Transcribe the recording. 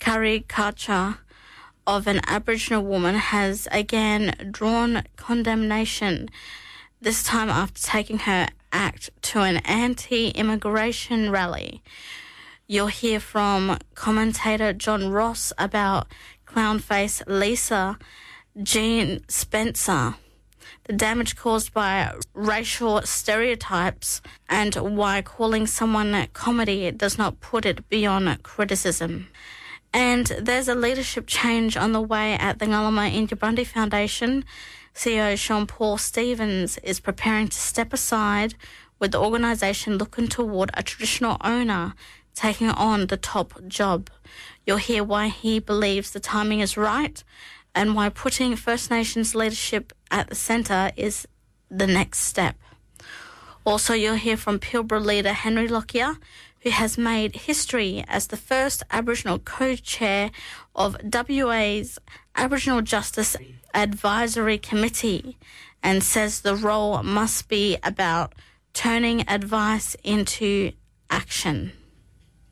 caricature of an Aboriginal woman has again drawn condemnation, this time after taking her act to an anti-immigration rally. You'll hear from commentator John Ross about clownface Lisa Jean Spencer, the damage caused by racial stereotypes, and why calling someone comedy does not put it beyond criticism. And there's a leadership change on the way at the Ngarluma India Foundation. CEO Sean Paul Stevens is preparing to step aside, with the organisation looking toward a traditional owner taking on the top job. You'll hear why he believes the timing is right and why putting First Nations leadership at the centre is the next step. Also, you'll hear from Pilbara leader Henry Lockyer, who has made history as the first Aboriginal co-chair of WA's Aboriginal Justice Advisory Committee, and says the role must be about turning advice into action.